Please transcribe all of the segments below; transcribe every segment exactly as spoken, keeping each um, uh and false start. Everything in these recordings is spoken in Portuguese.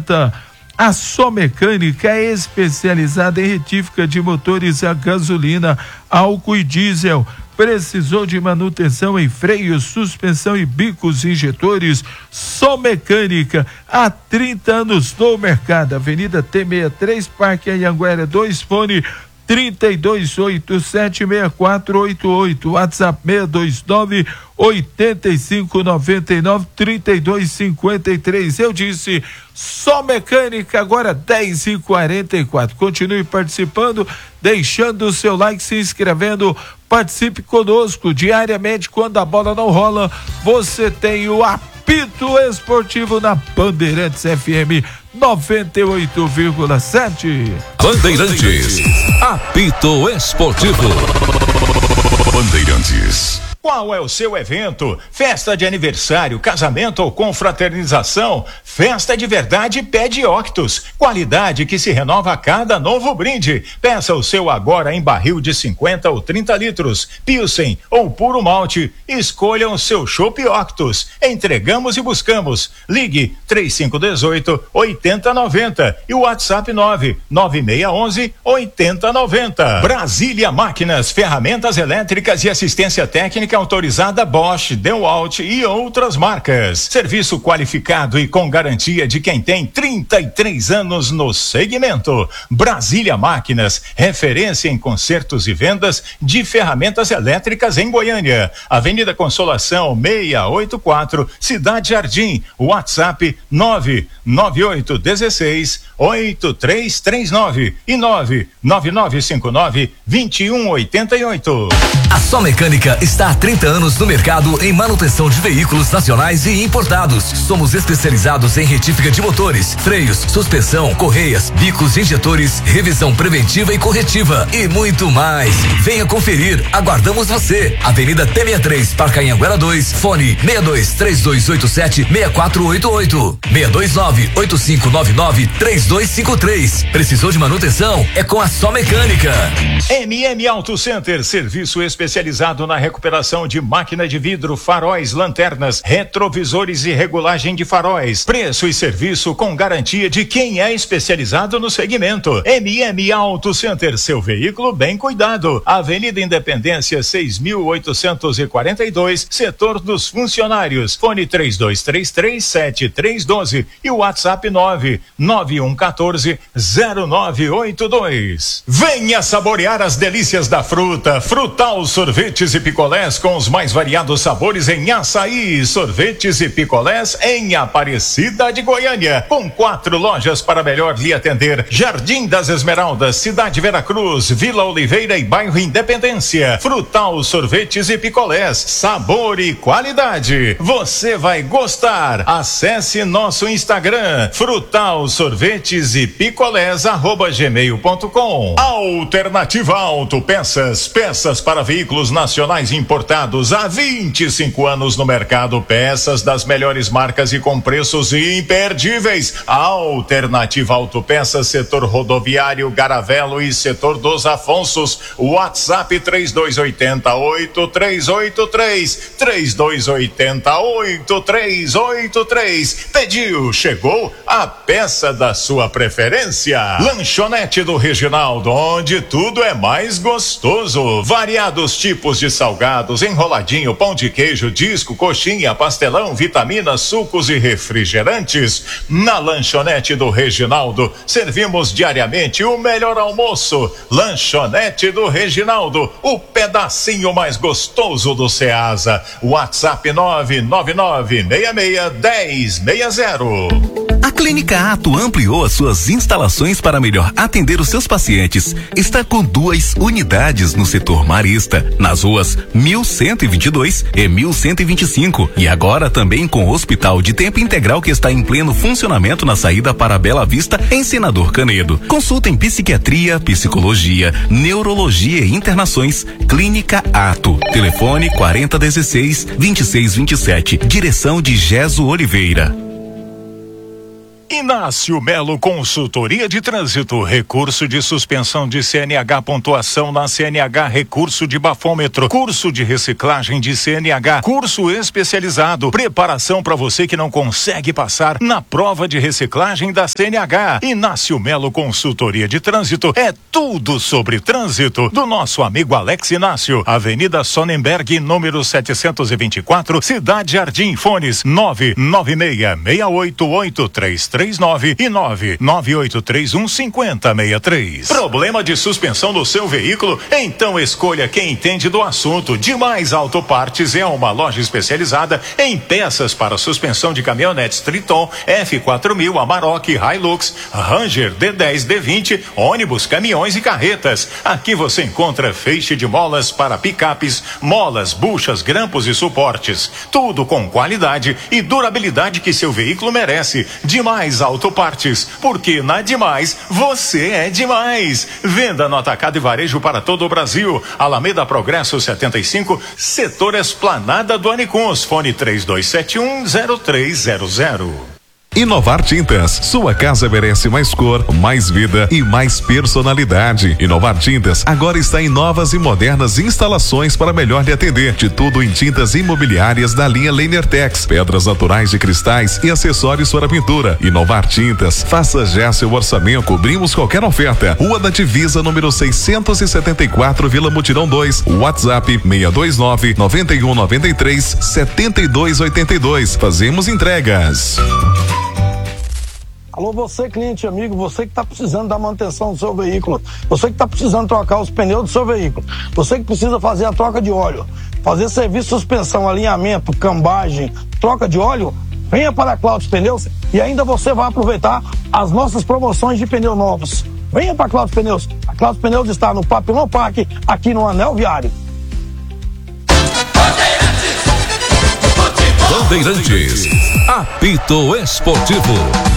noventa. A Só Mecânica é especializada em retífica de motores a gasolina, álcool e diesel. Precisou de manutenção em freios, suspensão e bicos injetores? Só Mecânica, há trinta anos no mercado. Avenida T sessenta e três, Parque Anhanguera dois, fone trinta e dois oitenta e sete, sessenta e quatro oitenta e oito, WhatsApp seis dois nove, oitenta e cinco noventa e nove, trinta e dois cinquenta e três. Eu disse Só Mecânica, agora dez e quarenta e quatro. Continue participando, deixando o seu like, se inscrevendo. Participe conosco diariamente. Quando a bola não rola, você tem o apito esportivo na Bandeirantes F M noventa e oito vírgula sete. Bandeirantes, apito esportivo. Bandeirantes. Qual é o seu evento? Festa de aniversário, casamento ou confraternização? Festa de verdade pede Octus. Qualidade que se renova a cada novo brinde. Peça o seu agora em barril de cinquenta ou trinta litros. Pilsen ou puro malte. Escolha o seu chopp Octus. Entregamos e buscamos. Ligue trinta e cinco dezoito, oitenta noventa e o WhatsApp nove nove seis onze, oitenta noventa. Brasília Máquinas, ferramentas elétricas e assistência técnica autorizada Bosch, DeWalt e outras marcas. Serviço qualificado e com garantia de quem tem trinta e três anos no segmento. Brasília Máquinas, referência em consertos e vendas de ferramentas elétricas em Goiânia. Avenida Consolação seiscentos e oitenta e quatro, Cidade Jardim. WhatsApp nove nove oito um seis, oito três três nove e nove nove nove cinco nove, dois um oito oito. A Só Mecânica está há trinta anos no mercado em manutenção de veículos nacionais e importados. Somos especializados em retífica de motores, freios, suspensão, correias, bicos, injetores, revisão preventiva e corretiva e muito mais. Venha conferir, aguardamos você. Avenida T sessenta e três, Parque Anhanguera dois, fone seis dois três dois oito sete, seis quatro oito oito, seis dois nove, oito cinco nove nove, três dois cinco três. Precisou de manutenção? É com a Só Mecânica. M M Auto Center, serviço especializado na recuperação de máquina de vidro, faróis, lanternas, retrovisores e regulagem de faróis. Preço e serviço com garantia de quem é especializado no segmento. M M Auto Center, seu veículo bem cuidado. Avenida Independência seis mil oitocentos e quarenta e dois, setor dos funcionários. Fone três dois três três, sete três um dois e o WhatsApp nove nove um um quatro, zero nove oito dois. Venha saborear as delícias da fruta. Frutal Sorvetes e Picolés com os mais variados sabores em açaí. Sorvetes e picolés em Aparecida de Goiânia, com quatro lojas para melhor lhe atender: Jardim das Esmeraldas, Cidade Veracruz, Vila Oliveira e Bairro Independência. Frutal Sorvetes e Picolés, sabor e qualidade. Você vai gostar. Acesse nosso Instagram, Frutal Sorvetes e Picolés, arroba gmail ponto com. Alternativa Autopeças, peças para veículos nacionais importados há vinte e cinco anos no mercado. Peças das melhores marcas e com preços imperdíveis. Alternativa Autopeças, setor rodoviário, Garavelo e setor dos Afonsos. WhatsApp três dois oito oito, três oito três, três dois oito oito, três oito três. Pediu, chegou a peça da sua preferência. Lanchonete do Reginaldo, onde tudo é mais gostoso. Variados tipos de salgados, enroladinho, pão de queijo, disco, coxinha, pastelão, vitaminas, sucos e refrigerantes. Na Lanchonete do Reginaldo, servimos diariamente o melhor almoço. Lanchonete do Reginaldo, o pedacinho mais gostoso do Ceasa. WhatsApp nove nove nove seis seis, dez sessenta. A Clínica Ato ampliou as suas instalações para melhor atender os seus pacientes. Está com duas unidades no setor marista, nas ruas mil cento e vinte e dois e mil cento e vinte e cinco. E agora também com o hospital de tempo integral que está em pleno funcionamento na saída para Bela Vista, em Senador Canedo. Consulta em psiquiatria, psicologia, neurologia e internações. Clínica Ato. Telefone quarenta dezesseis, vinte e seis vinte e sete. Direção de Geso Oliveira. Inácio Melo Consultoria de Trânsito, recurso de suspensão de C N H, pontuação na C N H, recurso de bafômetro, curso de reciclagem de C N H, curso especializado, preparação para você que não consegue passar na prova de reciclagem da C N H. Inácio Melo Consultoria de Trânsito é tudo sobre trânsito do nosso amigo Alex Inácio, Avenida Sonnenberg, número setecentos e vinte e quatro, Cidade Jardim. Fones nove nove seis, seis oito oito, três três nove e nove nove oito três um, cinco zero seis três. Problema de suspensão no seu veículo? Então escolha quem entende do assunto. Demais Autopartes é uma loja especializada em peças para suspensão de caminhonetes Triton, F quatro mil, Amarok, Hilux, Ranger, D dez, D vinte, ônibus, caminhões e carretas. Aqui você encontra feixe de molas para picapes, molas, buchas, grampos e suportes. Tudo com qualidade e durabilidade que seu veículo merece. Demais Autopartes, porque na Demais você é demais. Venda no atacado e varejo para todo o Brasil. Alameda Progresso setenta e cinco, setor Esplanada do Anicuns. Fone três dois sete um, zero três zero zero. Inovar Tintas, sua casa merece mais cor, mais vida e mais personalidade. Inovar Tintas agora está em novas e modernas instalações para melhor lhe atender. De tudo em tintas imobiliárias da linha Lenertex, pedras naturais de cristais e acessórios para pintura. Inovar Tintas, faça já seu orçamento, cobrimos qualquer oferta. Rua da Divisa, número seiscentos e setenta e quatro, Vila Mutirão dois. WhatsApp seis dois nove, nove um nove três, sete dois oito dois. Fazemos entregas. Alô, você cliente amigo, você que está precisando da manutenção do seu veículo, você que está precisando trocar os pneus do seu veículo, você que precisa fazer a troca de óleo, fazer serviço de suspensão, alinhamento, cambagem, troca de óleo, venha para a Cláudio Pneus e ainda você vai aproveitar as nossas promoções de pneus novos. Venha para a Cláudio Pneus. A Cláudio Pneus está no Papilão Parque, aqui no Anel Viário. Bandeirantes, apito esportivo.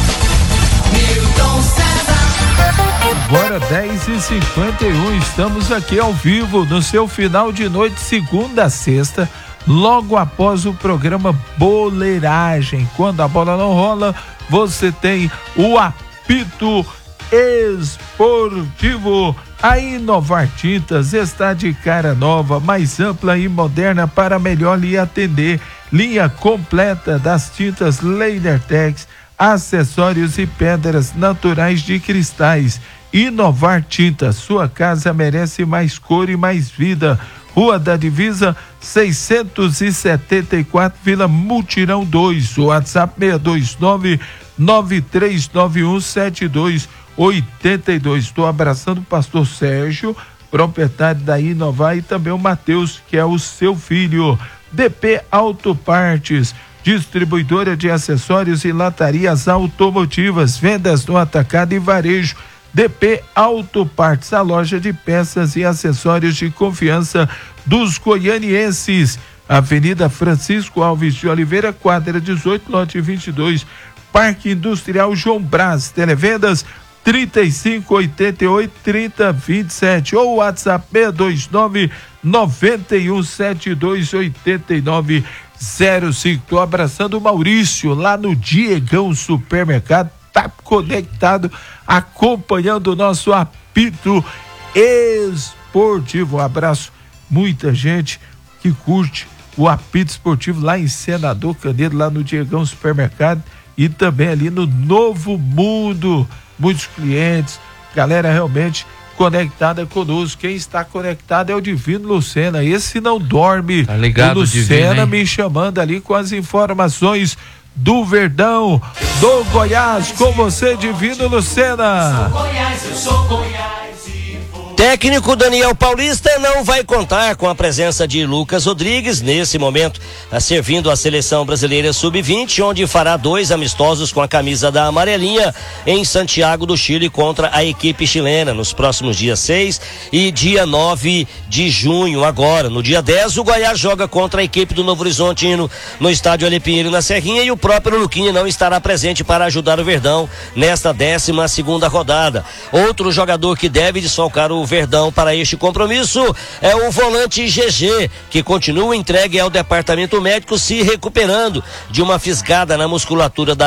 Agora dez e cinquenta e um, estamos aqui ao vivo no seu final de noite, segunda a sexta, logo após o programa Boleiragem. Quando a bola não rola, você tem o apito esportivo. A Inovar Tintas está de cara nova, mais ampla e moderna para melhor lhe atender. Linha completa das tintas Lenertex, acessórios e pedras naturais de cristais. Inovar Tintas, sua casa merece mais cor e mais vida. Rua da Divisa, seiscentos e setenta e quatro, Vila Mutirão dois. WhatsApp seis dois nove, nove três nove um, sete dois oito dois. Estou abraçando o pastor Sérgio, proprietário da Inovar, e também o Matheus, que é o seu filho. D P Autopartes, distribuidora de acessórios e latarias automotivas, vendas no atacado e varejo. D P Autopartes, a loja de peças e acessórios de confiança dos goianienses. Avenida Francisco Alves de Oliveira, quadra dezoito, lote vinte e dois, Parque Industrial João Brás. Televendas trinta e cinco, oitenta e oito, trinta, vinte e sete ou WhatsApp seis dois nove, nove um sete dois oito nove zero cinco. Tô abraçando o Maurício lá no Diegão Supermercado, tá conectado, acompanhando o nosso apito esportivo. Um abraço, muita gente que curte o apito esportivo lá em Senador Canedo, lá no Diegão Supermercado e também ali no Novo Mundo. Muitos clientes, galera realmente conectada conosco. Quem está conectado é o Divino Lucena, esse não dorme. Tá ligado, o Lucena, Divino, me chamando ali com as informações do Verdão, do Goiás. Com você, Divino Lucena. Eu sou Goiás, eu sou Goiás. Técnico Daniel Paulista não vai contar com a presença de Lucas Rodrigues nesse momento, servindo a seleção brasileira sub vinte, onde fará dois amistosos com a camisa da amarelinha em Santiago do Chile contra a equipe chilena nos próximos dias seis e dia nove de junho. Agora, no dia dez, o Goiás joga contra a equipe do Novo Horizontino no estádio Ale Pinheiro, na Serrinha, e o próprio Luquinha não estará presente para ajudar o Verdão nesta décima segunda rodada. Outro jogador que deve desfalcar o Verdão para este compromisso é o volante G G, que continua entregue ao departamento médico, se recuperando de uma fisgada na musculatura da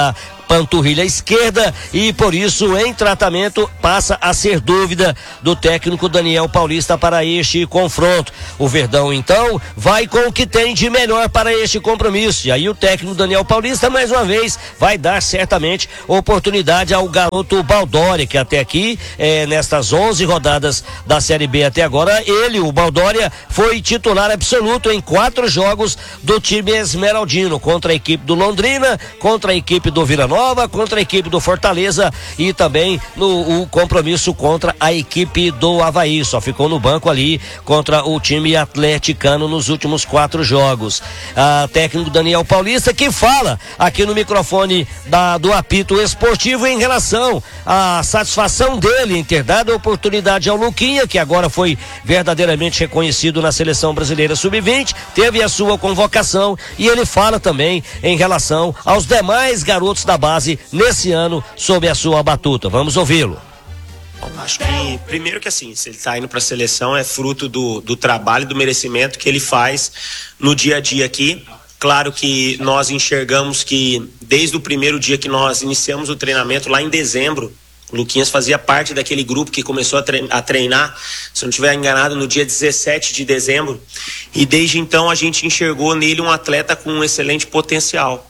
panturrilha esquerda e por isso em tratamento passa a ser dúvida do técnico Daniel Paulista para este confronto. O Verdão então vai com o que tem de melhor para este compromisso e aí o técnico Daniel Paulista mais uma vez vai dar certamente oportunidade ao garoto Baldória, que até aqui eh, nestas onze rodadas da Série B até agora, ele, o Baldória, foi titular absoluto em quatro jogos do time esmeraldino, contra a equipe do Londrina, contra a equipe do Vila Nova, contra a equipe do Fortaleza e também no o compromisso contra a equipe do Avaí. Só ficou no banco ali contra o time atleticano nos últimos quatro jogos. A técnico Daniel Paulista que fala aqui no microfone da, do apito esportivo em relação à satisfação dele em ter dado a oportunidade ao Luquinha, que agora foi verdadeiramente reconhecido na seleção brasileira sub vinte, teve a sua convocação e ele fala também em relação aos demais garotos da base nesse ano sob a sua batuta. Vamos ouvi-lo. Acho que, primeiro que assim, se ele está indo para a seleção é fruto do, do trabalho, do merecimento que ele faz no dia a dia aqui. Claro que nós enxergamos que desde o primeiro dia que nós iniciamos o treinamento, lá em dezembro, o Luquinhas fazia parte daquele grupo que começou a treinar, se não estiver enganado, no dia dezessete de dezembro. E desde então a gente enxergou nele um atleta com um excelente potencial.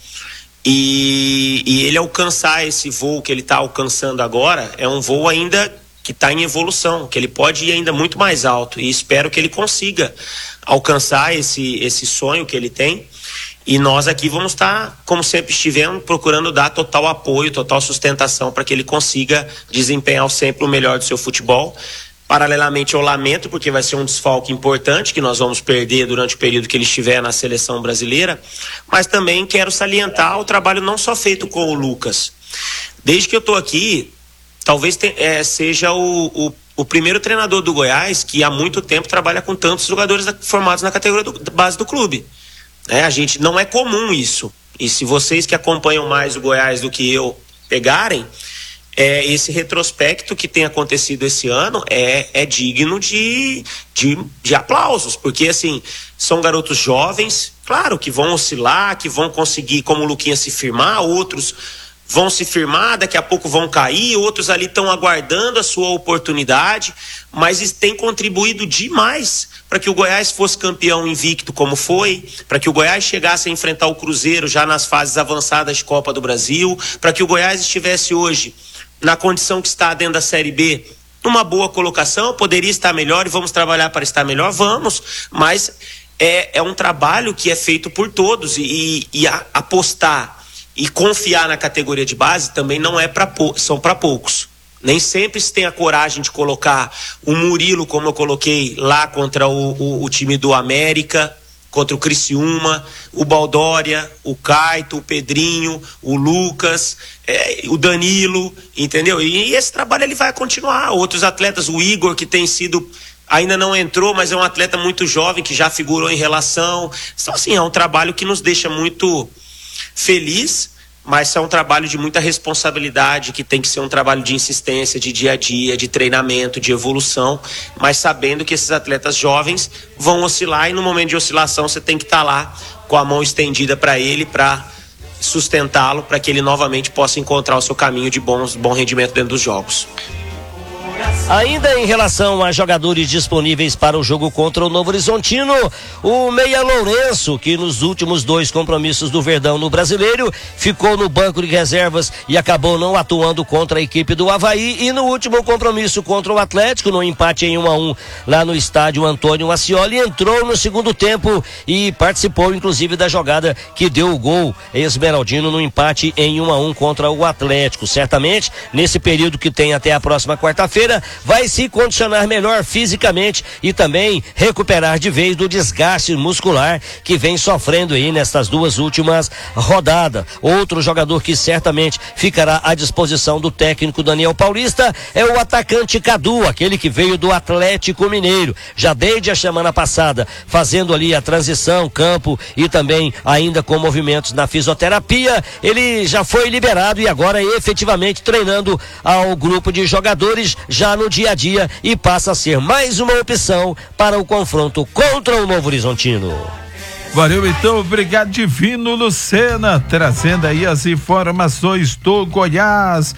E, e ele alcançar esse voo que ele está alcançando agora é um voo ainda que está em evolução, que ele pode ir ainda muito mais alto. E espero que ele consiga alcançar esse, esse sonho que ele tem. E nós aqui vamos estar, como sempre estivemos, procurando dar total apoio, total sustentação para que ele consiga desempenhar sempre o melhor do seu futebol. Paralelamente eu lamento, porque vai ser um desfalque importante que nós vamos perder durante o período que ele estiver na seleção brasileira, mas também quero salientar o trabalho não só feito com o Lucas. Desde que eu estou aqui, talvez te, é, seja o, o, o primeiro treinador do Goiás que há muito tempo trabalha com tantos jogadores formados na categoria do, da base do clube. É, a gente, não é comum isso. E se vocês que acompanham mais o Goiás do que eu pegarem, é, esse retrospecto que tem acontecido esse ano é, é digno de, de, de aplausos, porque assim, são garotos jovens, claro, que vão oscilar, que vão conseguir, como o Luquinha, se firmar, outros vão se firmar, daqui a pouco vão cair, outros ali estão aguardando a sua oportunidade, mas tem contribuído demais para que o Goiás fosse campeão invicto como foi, para que o Goiás chegasse a enfrentar o Cruzeiro já nas fases avançadas de Copa do Brasil, para que o Goiás estivesse hoje na condição que está dentro da Série B, numa boa colocação. Poderia estar melhor e vamos trabalhar para estar melhor, vamos, mas é, é um trabalho que é feito por todos e, e a, apostar e confiar na categoria de base também não é para são para poucos. Nem sempre se tem a coragem de colocar o Murilo, como eu coloquei lá contra o, o, o time do América, contra o Criciúma, o Baldória, o Caito, o Pedrinho, o Lucas, é, o Danilo, entendeu? E, e esse trabalho ele vai continuar. Outros atletas, o Igor, que tem sido, ainda não entrou, mas é um atleta muito jovem, que já figurou em relação. Então, assim, é um trabalho que nos deixa muito feliz, mas é um trabalho de muita responsabilidade, que tem que ser um trabalho de insistência, de dia a dia, de treinamento, de evolução, mas sabendo que esses atletas jovens vão oscilar e no momento de oscilação você tem que estar lá com a mão estendida para ele, para sustentá-lo, para que ele novamente possa encontrar o seu caminho de bons, bom rendimento dentro dos jogos. Ainda em relação a jogadores disponíveis para o jogo contra o Novo Horizontino, o Meia Lourenço, que nos últimos dois compromissos do Verdão no Brasileiro, ficou no banco de reservas e acabou não atuando contra a equipe do Avaí, e no último compromisso contra o Atlético, no empate em um a um lá no estádio Antônio Ascioli, entrou no segundo tempo e participou inclusive da jogada que deu o gol esmeraldino no empate em um a um contra o Atlético. Certamente, nesse período que tem até a próxima quarta-feira, vai se condicionar melhor fisicamente e também recuperar de vez do desgaste muscular que vem sofrendo aí nestas duas últimas rodadas. Outro jogador que certamente ficará à disposição do técnico Daniel Paulista é o atacante Cadu, aquele que veio do Atlético Mineiro, já desde a semana passada, fazendo ali a transição, campo e também ainda com movimentos na fisioterapia. Ele já foi liberado e agora efetivamente treinando ao grupo de jogadores já no dia a dia e passa a ser mais uma opção para o confronto contra o Novo Horizontino. Valeu, então, obrigado, Divino Lucena, trazendo aí as informações do Goiás.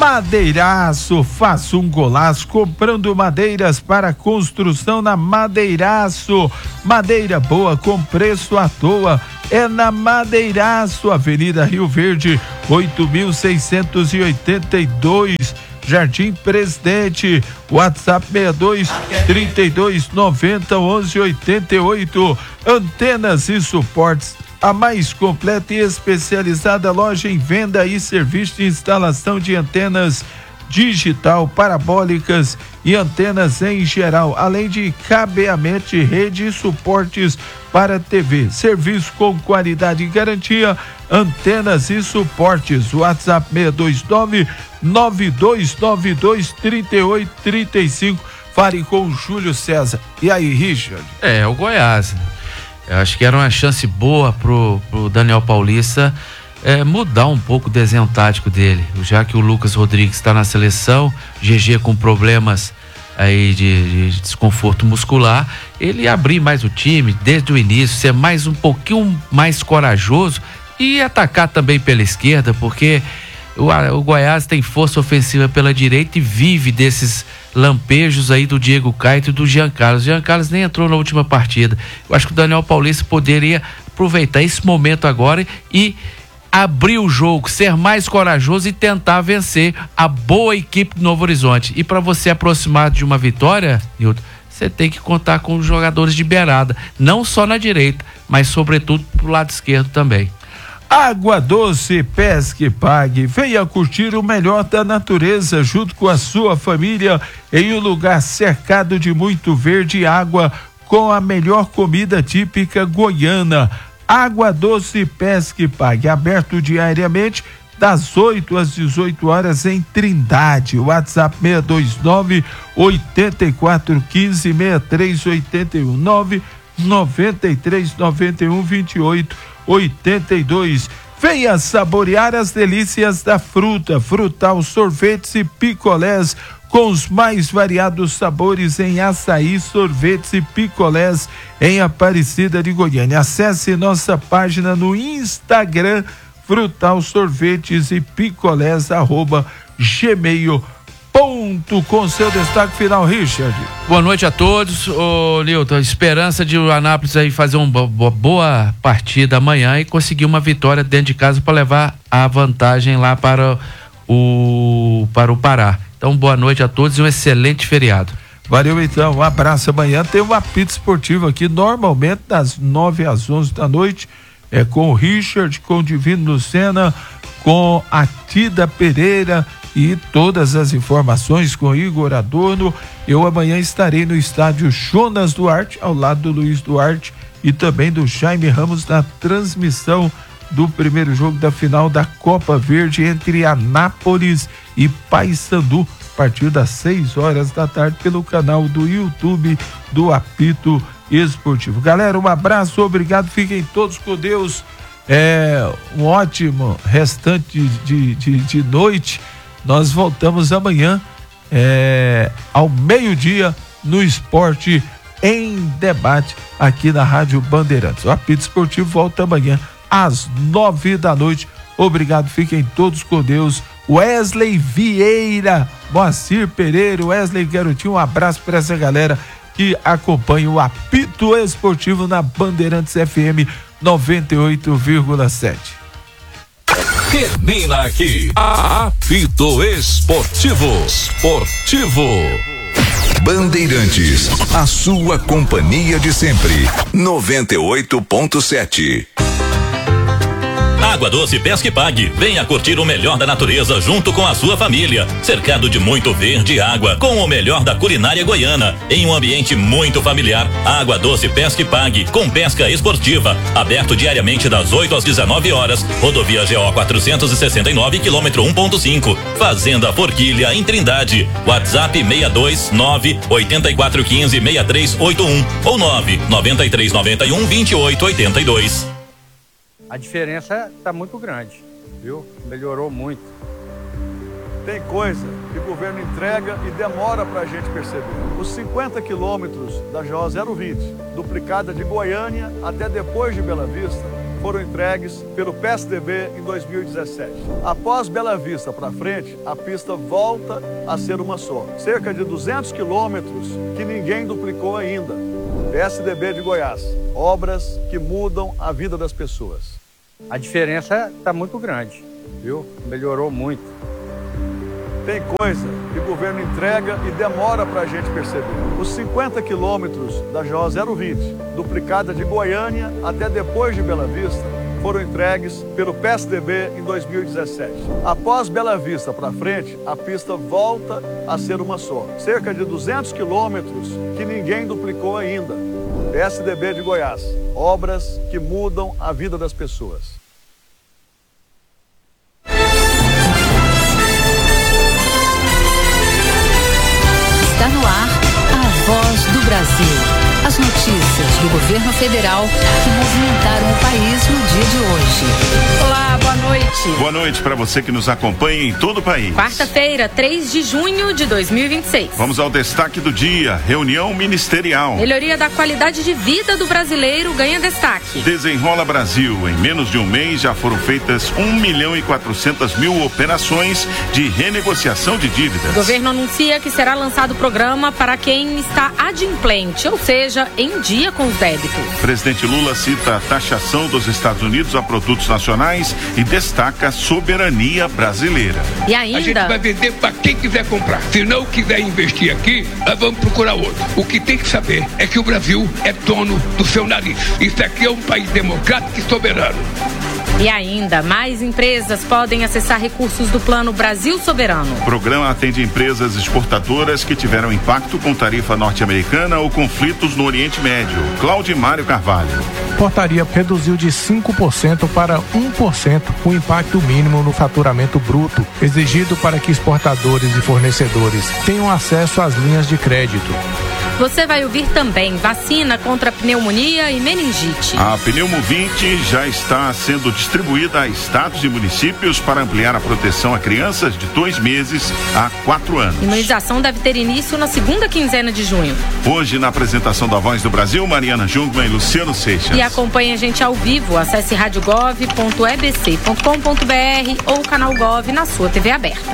Madeiraço, faça um golaço comprando madeiras para construção na Madeiraço. Madeira boa com preço à toa é na Madeiraço, Avenida Rio Verde, oito mil seiscentos e oitenta e dois. Jardim Presidente, WhatsApp seis dois, trinta e dois, noventa, onze, oitenta e oito. Antenas e suportes, a mais completa e especializada loja em venda e serviço de instalação de antenas digital, parabólicas e antenas em geral, além de cabeamento de rede e suportes para T V. Serviço com qualidade e garantia, antenas e suportes. WhatsApp seis dois nove, nove dois nove dois, três oito três cinco. Fale com o Júlio César. E aí, Richard? É, o Goiás. Eu acho que era uma chance boa pro, pro Daniel Paulista é, mudar um pouco o desenho tático dele, já que o Lucas Rodrigues está na seleção, G G com problemas aí de, de desconforto muscular, ele abrir mais o time desde o início, ser mais um pouquinho mais corajoso e atacar também pela esquerda, porque o, o Goiás tem força ofensiva pela direita e vive desses lampejos aí do Diego Caetano e do Jean Carlos. Jean Carlos nem entrou na última partida. Eu acho que o Daniel Paulista poderia aproveitar esse momento agora e abrir o jogo, ser mais corajoso e tentar vencer a boa equipe do Novo Horizonte. E para você aproximar de uma vitória, Nilton, você tem que contar com os jogadores de beirada, não só na direita, mas sobretudo pro lado esquerdo também. Água Doce Pesque e Pague, venha curtir o melhor da natureza junto com a sua família em um lugar cercado de muito verde e água com a melhor comida típica goiana. Água Doce Pesque e Pague, aberto diariamente das oito às dezoito horas em Trindade. WhatsApp seis dois nove, oito quatro um cinco, seis três oito um, nove nove três nove um, dois oito oito dois. Venha saborear as delícias da fruta, Frutal Sorvetes e Picolés, com os mais variados sabores em açaí, sorvetes e picolés em Aparecida de Goiânia. Acesse nossa página no Instagram, Frutal Sorvetes e Picolés, arroba gmail ponto com. Seu destaque final, Richard. Boa noite a todos. Ô, Nilton, esperança de o Anápolis aí fazer uma boa partida amanhã e conseguir uma vitória dentro de casa para levar a vantagem lá para o, para o Pará. Então, boa noite a todos e um excelente feriado. Valeu, então. Um abraço. Amanhã tem um apito esportivo aqui, normalmente das nove às onze da noite, é com o Richard, com o Divino Lucena, com a Tida Pereira e todas as informações com Igor Adorno. Eu amanhã estarei no estádio Jonas Duarte, ao lado do Luiz Duarte e também do Jaime Ramos, na transmissão do primeiro jogo da final da Copa Verde entre Anápolis e Paysandu, a partir das seis horas da tarde, pelo canal do YouTube do Apito Esportivo. Galera, um abraço, obrigado, fiquem todos com Deus, é, um ótimo restante de, de, de noite. Nós voltamos amanhã é, ao meio-dia no Esporte em Debate aqui na Rádio Bandeirantes. O Apito Esportivo volta amanhã às nove da noite. Obrigado, fiquem todos com Deus. Wesley Vieira, Moacir Pereira, Wesley Garotinho, um abraço para essa galera que acompanha o Apito Esportivo na Bandeirantes F M noventa e oito vírgula sete. Termina aqui Apito Esportivo. Esportivo. Bandeirantes, a sua companhia de sempre. noventa e oito ponto sete. Água Doce Pesque e Pague. Venha curtir o melhor da natureza junto com a sua família. Cercado de muito verde e água, com o melhor da culinária goiana, em um ambiente muito familiar. Água Doce Pesque e Pague, com pesca esportiva. Aberto diariamente das oito às dezenove horas. Rodovia G O quatrocentos e sessenta e nove, quilômetro um ponto cinco. Fazenda Forquilha, em Trindade. WhatsApp seis dois nove, oito quatro um cinco, seis três oito um ou nove nove três nove um, dois oito oito dois. A diferença está muito grande, viu? Melhorou muito. Tem coisa que o governo entrega e demora para a gente perceber. Os cinquenta quilômetros da G O zero vinte, duplicada de Goiânia até depois de Bela Vista, foram entregues pelo P S D B em dois mil e dezessete. Após Bela Vista para frente, a pista volta a ser uma só. Cerca de duzentos quilômetros que ninguém duplicou ainda. P S D B de Goiás. Obras que mudam a vida das pessoas. A diferença está muito grande, viu? Melhorou muito. Tem coisa que o governo entrega e demora para a gente perceber. Os cinquenta quilômetros da G O zero vinte, duplicada de Goiânia até depois de Bela Vista, foram entregues pelo P S D B em dois mil e dezessete. Após Bela Vista para frente, a pista volta a ser uma só. Cerca de duzentos quilômetros que ninguém duplicou ainda. P S D B de Goiás. Obras que mudam a vida das pessoas. Está no ar a Voz do Brasil. As notícias do governo federal que movimentaram o país no dia de hoje. Olá, boa noite. Boa noite para você que nos acompanha em todo o país. Quarta-feira, três de junho de dois mil e vinte e seis. Vamos ao destaque do dia. Reunião ministerial. Melhoria da qualidade de vida do brasileiro ganha destaque. Desenrola Brasil. Em menos de um mês já foram feitas um milhão e quatrocentas mil operações de renegociação de dívidas. O governo anuncia que será lançado programa para quem está adimplente, ou seja, em dia com os débitos. Presidente Lula cita a taxação dos Estados Unidos a produtos nacionais e destaca a soberania brasileira. E ainda... A gente vai vender para quem quiser comprar. Se não quiser investir aqui, nós vamos procurar outro. O que tem que saber é que o Brasil é dono do seu nariz. Isso aqui é um país democrático e soberano. E ainda, mais empresas podem acessar recursos do Plano Brasil Soberano. O programa atende empresas exportadoras que tiveram impacto com tarifa norte-americana ou conflitos no Oriente Médio. Claudimário Carvalho. Portaria reduziu de cinco por cento para um por cento o impacto mínimo no faturamento bruto, exigido para que exportadores e fornecedores tenham acesso às linhas de crédito. Você vai ouvir também vacina contra pneumonia e meningite. A Pneumovinte já está sendo distribuída a estados e municípios para ampliar a proteção a crianças de dois meses a quatro anos. Imunização deve ter início na segunda quinzena de junho. Hoje, na apresentação da Voz do Brasil, Mariana Jungmann e Luciano Seixas. E acompanhe a gente ao vivo. Acesse rádio gov ponto e b c ponto com ponto b r ou o canal Gov na sua T V aberta.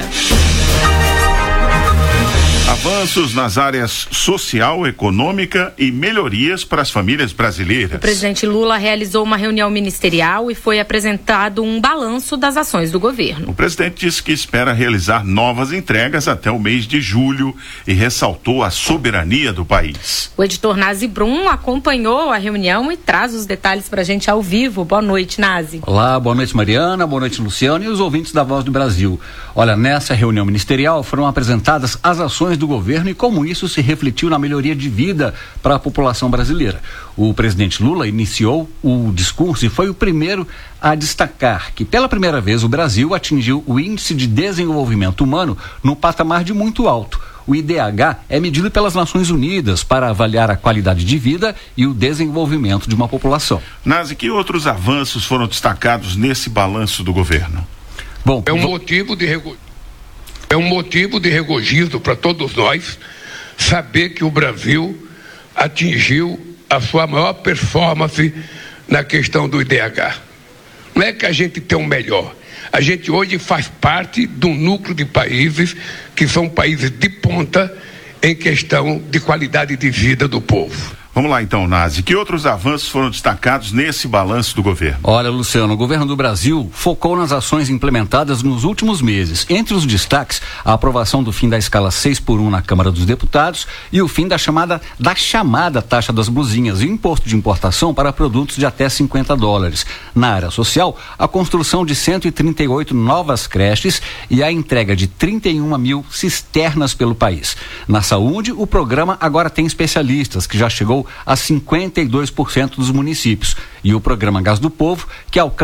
Avanços nas áreas social, econômica e melhorias para as famílias brasileiras. O presidente Lula realizou uma reunião ministerial e foi apresentado um balanço das ações do governo. O presidente disse que espera realizar novas entregas até o mês de julho e ressaltou a soberania do país. O editor Nazi Brum acompanhou a reunião e traz os detalhes para a gente ao vivo. Boa noite, Nazi. Olá, boa noite, Mariana, boa noite, Luciano e os ouvintes da Voz do Brasil. Olha, nessa reunião ministerial foram apresentadas as ações do governo e como isso se refletiu na melhoria de vida para a população brasileira. O presidente Lula iniciou o discurso e foi o primeiro a destacar que pela primeira vez o Brasil atingiu o índice de desenvolvimento humano no patamar de muito alto. O I D H é medido pelas Nações Unidas para avaliar a qualidade de vida e o desenvolvimento de uma população. Nazi, que outros avanços foram destacados nesse balanço do governo? Bom, é um motivo de rego... é um motivo de regozijo para todos nós saber que o Brasil atingiu a sua maior performance na questão do I D H. Não é que a gente tem o melhor. A gente hoje faz parte de um núcleo de países que são países de ponta em questão de qualidade de vida do povo. Vamos lá então, Nazi. Que outros avanços foram destacados nesse balanço do governo? Olha, Luciano, o governo do Brasil focou nas ações implementadas nos últimos meses. Entre os destaques, a aprovação do fim da escala seis por um na Câmara dos Deputados e o fim da chamada, da chamada taxa das blusinhas e o imposto de importação para produtos de até cinquenta dólares. Na área social, a construção de cento e trinta e oito novas creches e a entrega de trinta e uma mil cisternas pelo país. Na saúde, o programa agora tem especialistas, que já chegou a cinquenta e dois por cento dos municípios. E o programa Gás do Povo, que alcança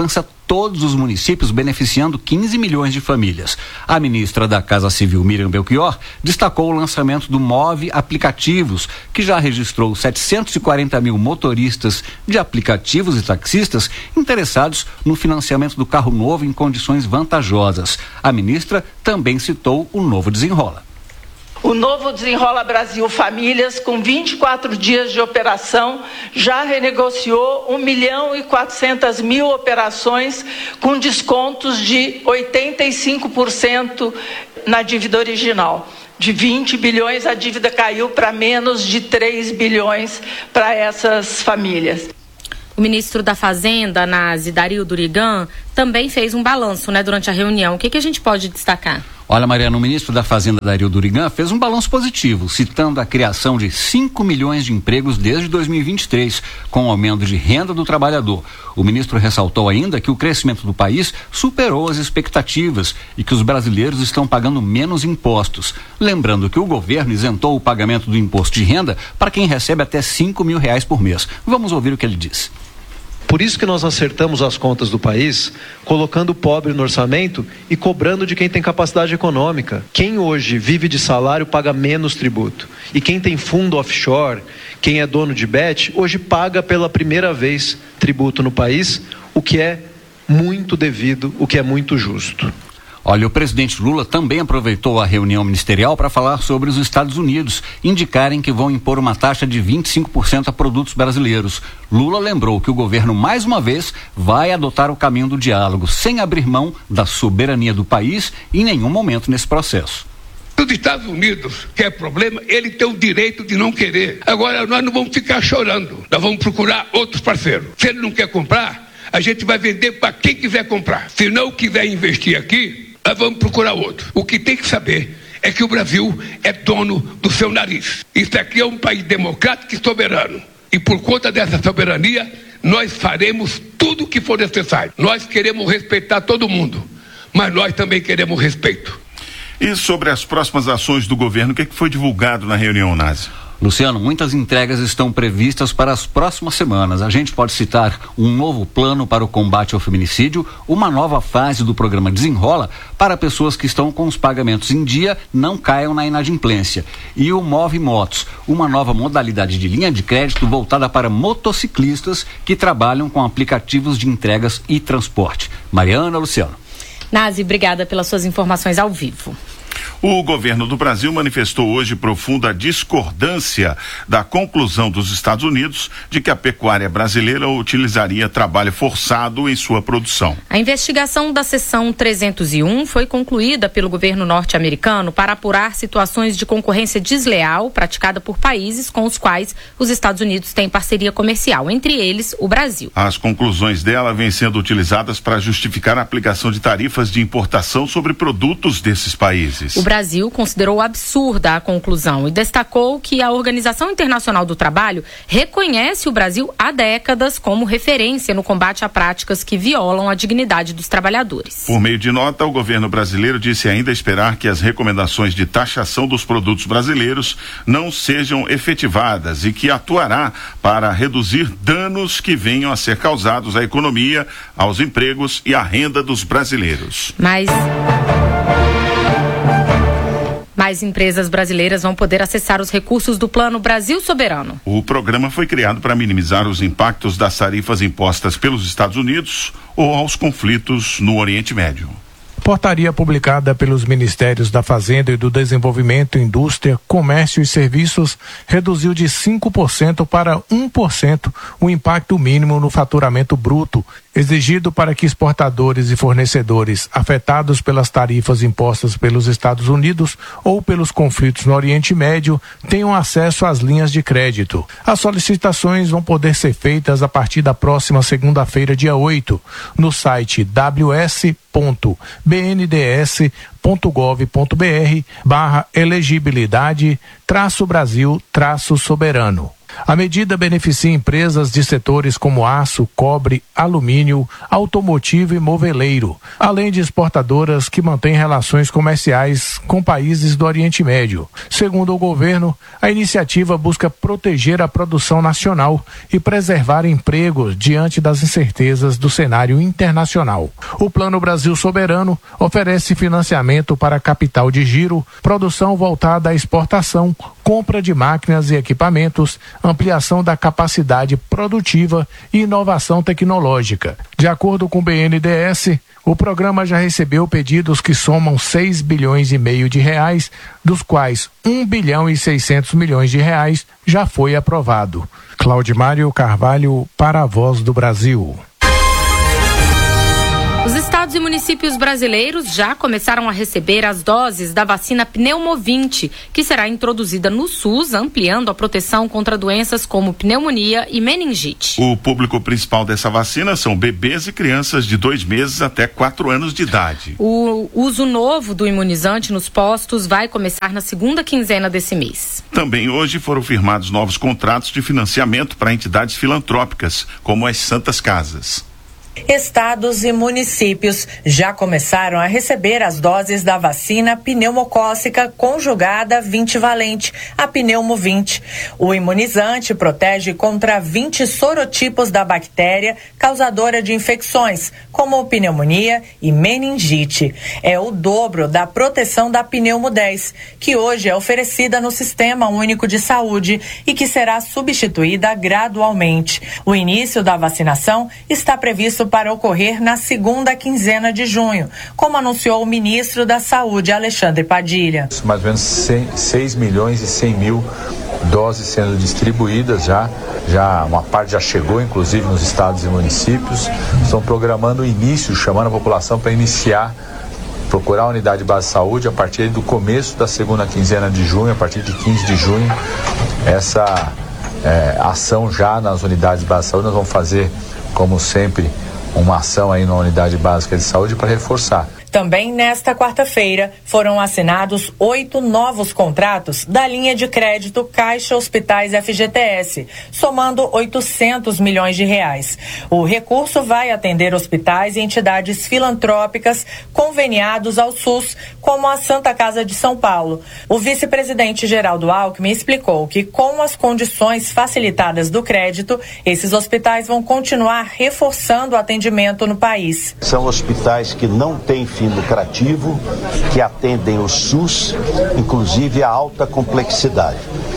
todos os municípios, beneficiando quinze milhões de famílias. A ministra da Casa Civil, Miriam Belchior, destacou o lançamento do Move Aplicativos, que já registrou setecentos e quarenta mil motoristas de aplicativos e taxistas interessados no financiamento do carro novo em condições vantajosas. A ministra também citou o Novo Desenrola. O Novo Desenrola Brasil Famílias, com vinte e quatro dias de operação, já renegociou um milhão e quatrocentas mil operações com descontos de oitenta e cinco por cento na dívida original. De vinte bilhões, a dívida caiu para menos de três bilhões para essas famílias. O ministro da Fazenda, Nazi, Dario Durigan, também fez um balanço, né, durante a reunião. O que, que a gente pode destacar? Olha, Mariana, o ministro da Fazenda, Dario Durigan, fez um balanço positivo, citando a criação de cinco milhões de empregos desde dois mil e vinte e três, com o aumento de renda do trabalhador. O ministro ressaltou ainda que o crescimento do país superou as expectativas e que os brasileiros estão pagando menos impostos. Lembrando que o governo isentou o pagamento do imposto de renda para quem recebe até cinco mil reais por mês. Vamos ouvir o que ele disse. Por isso que nós acertamos as contas do país, colocando o pobre no orçamento e cobrando de quem tem capacidade econômica. Quem hoje vive de salário paga menos tributo. E quem tem fundo offshore, quem é dono de bet, hoje paga pela primeira vez tributo no país, o que é muito devido, o que é muito justo. Olha, o presidente Lula também aproveitou a reunião ministerial para falar sobre os Estados Unidos indicarem que vão impor uma taxa de vinte e cinco por cento a produtos brasileiros. Lula lembrou que o governo, mais uma vez, vai adotar o caminho do diálogo, sem abrir mão da soberania do país em nenhum momento nesse processo. Os Estados Unidos, que é problema, ele tem o direito de não querer. Agora, nós não vamos ficar chorando, nós vamos procurar outros parceiros. Se ele não quer comprar, a gente vai vender para quem quiser comprar. Se não quiser investir aqui, nós vamos procurar outro. O que tem que saber é que o Brasil é dono do seu nariz. Isso aqui é um país democrático e soberano. E por conta dessa soberania, nós faremos tudo o que for necessário. Nós queremos respeitar todo mundo, mas nós também queremos respeito. E sobre as próximas ações do governo, o que, é que foi divulgado na reunião, Nazi? Luciano, muitas entregas estão previstas para as próximas semanas. A gente pode citar um novo plano para o combate ao feminicídio, uma nova fase do programa Desenrola para pessoas que estão com os pagamentos em dia não caiam na inadimplência. E o Move Motos, uma nova modalidade de linha de crédito voltada para motociclistas que trabalham com aplicativos de entregas e transporte. Mariana, Luciano. Nazi, obrigada pelas suas informações ao vivo. O governo do Brasil manifestou hoje profunda discordância da conclusão dos Estados Unidos de que a pecuária brasileira utilizaria trabalho forçado em sua produção. A investigação da seção trezentos e um foi concluída pelo governo norte-americano para apurar situações de concorrência desleal praticada por países com os quais os Estados Unidos têm parceria comercial, entre eles o Brasil. As conclusões dela vêm sendo utilizadas para justificar a aplicação de tarifas de importação sobre produtos desses países. O Brasil considerou absurda a conclusão e destacou que a Organização Internacional do Trabalho reconhece o Brasil há décadas como referência no combate a práticas que violam a dignidade dos trabalhadores. Por meio de nota, o governo brasileiro disse ainda esperar que as recomendações de taxação dos produtos brasileiros não sejam efetivadas e que atuará para reduzir danos que venham a ser causados à economia, aos empregos e à renda dos brasileiros. Mas... Mais empresas brasileiras vão poder acessar os recursos do Plano Brasil Soberano. O programa foi criado para minimizar os impactos das tarifas impostas pelos Estados Unidos ou aos conflitos no Oriente Médio. Portaria publicada pelos Ministérios da Fazenda e do Desenvolvimento, Indústria, Comércio e Serviços reduziu de cinco por cento para um por cento o impacto mínimo no faturamento bruto, exigido para que exportadores e fornecedores afetados pelas tarifas impostas pelos Estados Unidos ou pelos conflitos no Oriente Médio tenham acesso às linhas de crédito. As solicitações vão poder ser feitas a partir da próxima segunda-feira, dia oito, no site w s ponto b n d s ponto gov ponto b r barra elegibilidade traço Brasil traço soberano. A medida beneficia empresas de setores como aço, cobre, alumínio, automotivo e moveleiro, além de exportadoras que mantêm relações comerciais com países do Oriente Médio. Segundo o governo, a iniciativa busca proteger a produção nacional e preservar empregos diante das incertezas do cenário internacional. O Plano Brasil Soberano oferece financiamento para capital de giro, produção voltada à exportação, compra de máquinas e equipamentos, ampliação da capacidade produtiva e inovação tecnológica. De acordo com o B N D E S, o programa já recebeu pedidos que somam seis bilhões e meio de reais, dos quais um bilhão e seiscentos milhões de reais já foi aprovado. Claudimário Carvalho, para a Voz do Brasil. Os estados e municípios brasileiros já começaram a receber as doses da vacina Pneumovinte, que será introduzida no SUS, ampliando a proteção contra doenças como pneumonia e meningite. O público principal dessa vacina são bebês e crianças de dois meses até quatro anos de idade. O uso novo do imunizante nos postos vai começar na segunda quinzena desse mês. Também hoje foram firmados novos contratos de financiamento para entidades filantrópicas, como as Santas Casas. Estados e municípios já começaram a receber as doses da vacina pneumocócica conjugada vinte valente, a Pneumovinte. O imunizante protege contra vinte sorotipos da bactéria causadora de infecções, como pneumonia e meningite. É o dobro da proteção da Pneumo dez, que hoje é oferecida no Sistema Único de Saúde e que será substituída gradualmente. O início da vacinação está previsto para ocorrer na segunda quinzena de junho, como anunciou o ministro da Saúde, Alexandre Padilha. Mais ou menos seis milhões e cem mil doses sendo distribuídas já, já uma parte já chegou, inclusive nos estados e municípios. Estão programando o início, chamando a população para iniciar, procurar a unidade de base de saúde a partir do começo da segunda quinzena de junho, a partir de quinze de junho, essa é, ação já nas unidades de base de saúde. Nós vamos fazer, como sempre, uma ação aí na unidade básica de saúde para reforçar. Também nesta quarta-feira foram assinados oito novos contratos da linha de crédito Caixa Hospitais F G T S, somando oitocentos milhões de reais. O recurso vai atender hospitais e entidades filantrópicas conveniados ao SUS, como a Santa Casa de São Paulo. O vice-presidente Geraldo Alckmin explicou que, com as condições facilitadas do crédito, esses hospitais vão continuar reforçando o atendimento no país. São hospitais que não têm fim lucrativo, que atendem o SUS, inclusive a alta complexidade.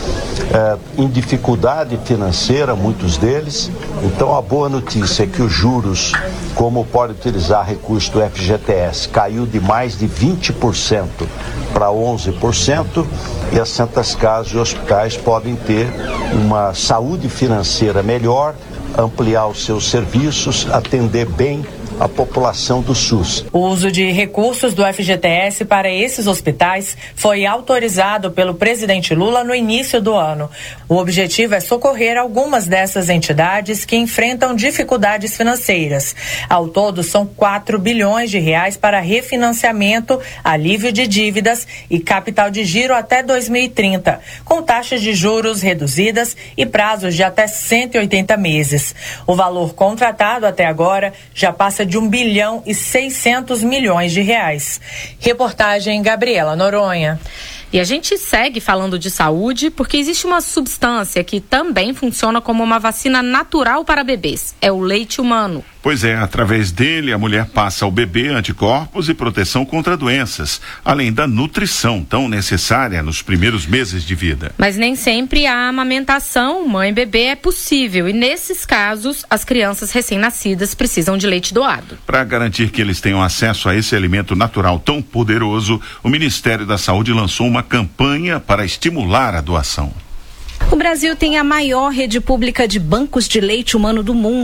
É, em dificuldade financeira, muitos deles. Então, a boa notícia é que os juros, como pode utilizar recurso do F G T S, caiu de mais de vinte por cento para onze por cento, e as Santas Casas e hospitais podem ter uma saúde financeira melhor, ampliar os seus serviços, atender bem a população do SUS. O uso de recursos do F G T S para esses hospitais foi autorizado pelo presidente Lula no início do ano. O objetivo é socorrer algumas dessas entidades que enfrentam dificuldades financeiras. Ao todo, são quatro bilhões de reais para refinanciamento, alívio de dívidas e capital de giro até dois mil e trinta, com taxas de juros reduzidas e prazos de até cento e oitenta meses. O valor contratado até agora já passa de um bilhão e seiscentos milhões de reais. Reportagem Gabriela Noronha. E a gente segue falando de saúde porque existe uma substância que também funciona como uma vacina natural para bebês. É o leite humano. Pois é, através dele a mulher passa ao bebê anticorpos e proteção contra doenças, além da nutrição tão necessária nos primeiros meses de vida. Mas nem sempre a amamentação mãe-bebê é possível e nesses casos as crianças recém-nascidas precisam de leite doado. Para garantir que eles tenham acesso a esse alimento natural tão poderoso, o Ministério da Saúde lançou uma campanha para estimular a doação. O Brasil tem a maior rede pública de bancos de leite humano do mundo.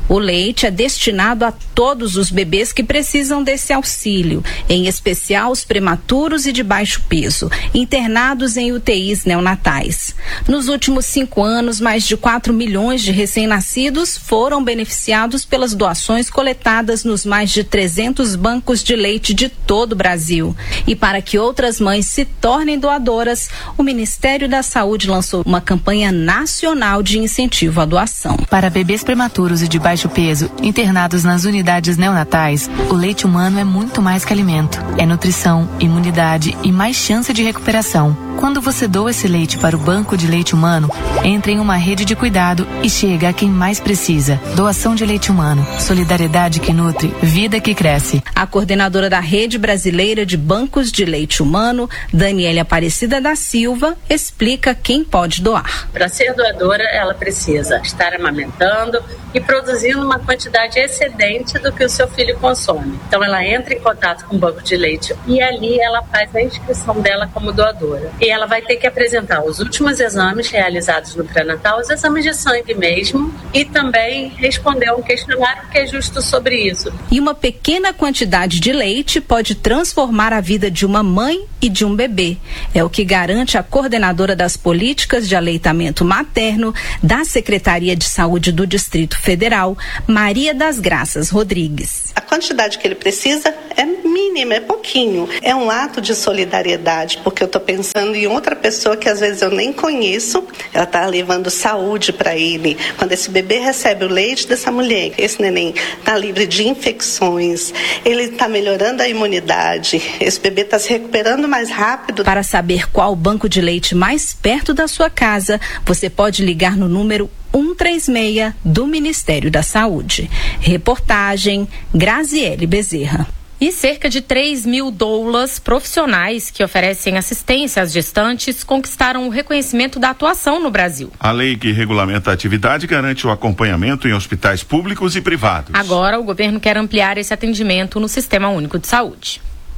O leite é destinado a todos os bebês que precisam desse auxílio, em especial os prematuros e de baixo peso, internados em U T Is neonatais. Nos últimos cinco anos, mais de quatro milhões de recém-nascidos foram beneficiados pelas doações coletadas nos mais de trezentos bancos de leite de todo o Brasil. E para que outras mães se tornem doadoras, o Ministério da Saúde lançou uma campanha nacional de incentivo à doação. Para bebês prematuros e de baixo peso, internados nas unidades neonatais, o leite humano é muito mais que alimento. É nutrição, imunidade e mais chance de recuperação. Quando você doa esse leite para o banco de leite humano, entra em uma rede de cuidado e chega a quem mais precisa. Doação de leite humano. Solidariedade que nutre, vida que cresce. A coordenadora da Rede Brasileira de Bancos de Leite Humano, Daniela Aparecida da Silva, explica quem pode doar. Para ser doadora, ela precisa estar amamentando e produzindo uma quantidade excedente do que o seu filho consome. Então ela entra em contato com o banco de leite e ali ela faz a inscrição dela como doadora. E ela vai ter que apresentar os últimos exames realizados no pré-natal, os exames de sangue mesmo, e também responder a um questionário que é justo sobre isso. E uma pequena quantidade de leite pode transformar a vida de uma mãe e de um bebê. É o que garante a coordenadora das políticas de aleitamento materno da Secretaria de Saúde do Distrito Federal, Maria das Graças Rodrigues. A quantidade que ele precisa é mínima, é pouquinho. É um ato de solidariedade, porque eu estou pensando em outra pessoa que às vezes eu nem conheço. Ela está levando saúde para ele. Quando esse bebê recebe o leite dessa mulher, esse neném está livre de infecções, ele está melhorando a imunidade, esse bebê está se recuperando mais rápido. Para saber qual banco de leite mais perto da sua casa, você pode ligar no número um três seis do Ministério da Saúde. Reportagem Graziele Bezerra. E cerca de três mil doulas profissionais que oferecem assistência às gestantes conquistaram o reconhecimento da atuação no Brasil. A lei que regulamenta a atividade garante o acompanhamento em hospitais públicos e privados. Agora, o governo quer ampliar esse atendimento no Sistema Único de Saúde.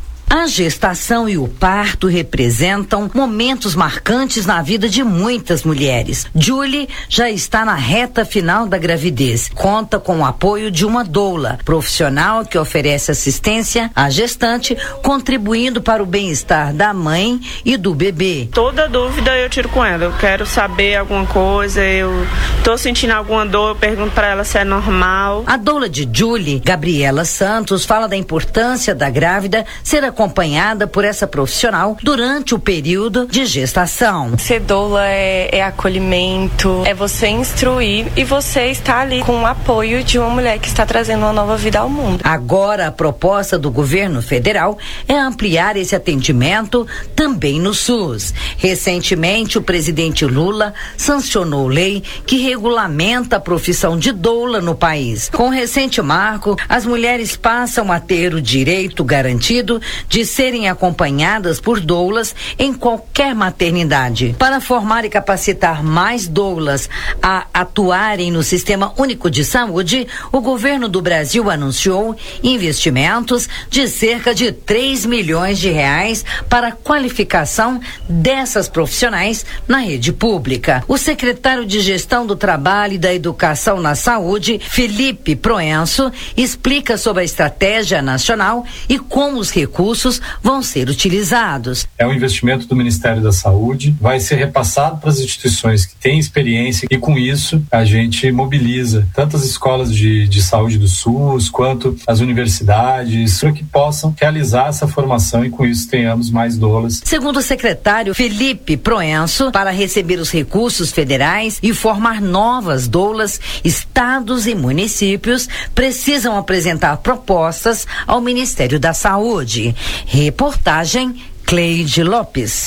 A gestação e o parto representam momentos marcantes na vida de muitas mulheres. Julie já está na reta final da gravidez. Conta com o apoio de uma doula, profissional que oferece assistência à gestante, contribuindo para o bem-estar da mãe e do bebê. Toda dúvida eu tiro com ela. Eu quero saber alguma coisa, eu tô sentindo alguma dor, eu pergunto para ela se é normal. A doula de Julie, Gabriela Santos, fala da importância da grávida ser acompanhada por essa profissional durante o período de gestação. Ser doula é, é acolhimento, é você instruir e você está ali com o apoio de uma mulher que está trazendo uma nova vida ao mundo. Agora, a proposta do governo federal é ampliar esse atendimento também no SUS. Recentemente, o presidente Lula sancionou lei que regulamenta a profissão de doula no país. Com o recente marco, as mulheres passam a ter o direito garantido de serem acompanhadas por doulas em qualquer maternidade. Para formar e capacitar mais doulas a atuarem no Sistema Único de Saúde, o governo do Brasil anunciou investimentos de cerca de três milhões de reais para a qualificação dessas profissionais na rede pública. O secretário de Gestão do Trabalho e da Educação na Saúde, Felipe Proenço, explica sobre a estratégia nacional e como os recursos vão ser utilizados. É um investimento do Ministério da Saúde, vai ser repassado para as instituições que têm experiência e com isso a gente mobiliza tanto as escolas de, de saúde do SUS quanto as universidades para que possam realizar essa formação e com isso tenhamos mais doulas. Segundo o secretário Felipe Proenço, para receber os recursos federais e formar novas doulas, estados e municípios precisam apresentar propostas ao Ministério da Saúde. Reportagem Cleide Lopes.